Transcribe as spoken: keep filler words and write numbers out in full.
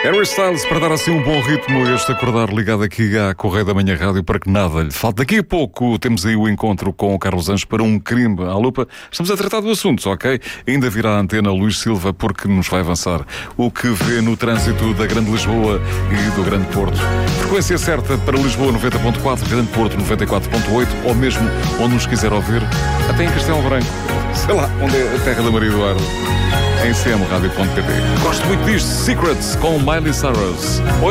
Harry Styles, para dar assim um bom ritmo, este acordar ligado aqui à Correia da Manhã Rádio para que nada lhe falte. Daqui a pouco temos aí o encontro com o Carlos Anjos para um crime à lupa. Estamos a tratar do assunto, ok? Ainda virá a antena Luís Silva porque nos vai avançar o que vê no trânsito da Grande Lisboa e do Grande Porto. Frequência certa para Lisboa noventa ponto quatro, Grande Porto noventa e quatro ponto oito ou mesmo onde nos quiser ouvir, até em Castelo Branco, sei lá, onde é a terra da Maria Eduardo. Em c m rádio ponto p t. Gosto muito disto, Secrets com Miley Cyrus.